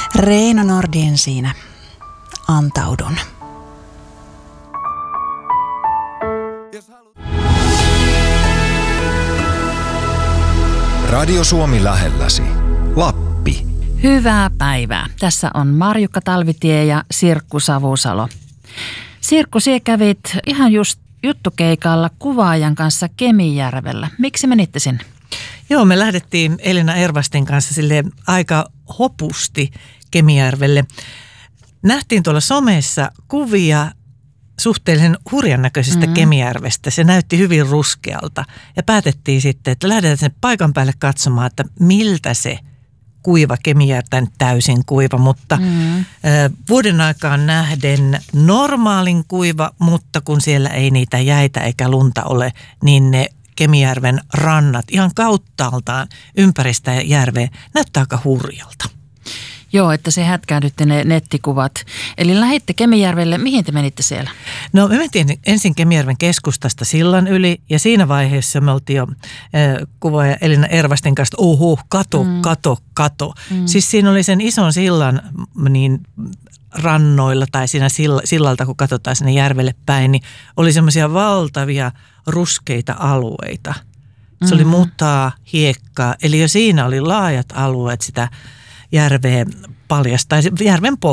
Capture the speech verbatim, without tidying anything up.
Reino Nordin siinä. Antaudun. Radio Suomi lähelläsi. Lappi. Hyvää päivää. Tässä on Marjukka Talvitie ja Sirkku Savusalo. Sirkku, sinä kävit ihan just juttukeikalla kuvaajan kanssa Kemijärvellä. Miksi menitte sinne? Joo, me lähdettiin Elina Ervastin kanssa sille aika hopusti Kemijärvelle. Nähtiin tuolla somessa kuvia suhteellisen hurjan näköisestä mm-hmm. Kemijärvestä. Se näytti hyvin ruskealta ja päätettiin sitten, että lähdetään sen paikan päälle katsomaan, että miltä se kuiva Kemijärvi, täysin kuiva, mutta mm-hmm. vuoden aikaan nähden normaalin kuiva, mutta kun siellä ei niitä jäitä eikä lunta ole, niin ne Kemijärven rannat ihan kauttaaltaan ympäristä järveä näyttää aika hurjalta. Joo, että se hätkäännytti ne nettikuvat. Eli lähditte Kemijärvelle. Mihin te menitte siellä? No me mentiin ensin Kemijärven keskustasta sillan yli ja siinä vaiheessa me oltiin jo äh, kuvaaja Elina Ervastin kanssa, että oho, kato, mm. kato, kato. Mm. Siis siinä oli sen ison sillan niin rannoilla tai siinä sillalta, kun katsotaan sinne järvelle päin, niin oli semmoisia valtavia ruskeita alueita. Se mm-hmm. oli mutaa, hiekkaa, eli jo siinä oli laajat alueet sitä järveä paljastaa, järven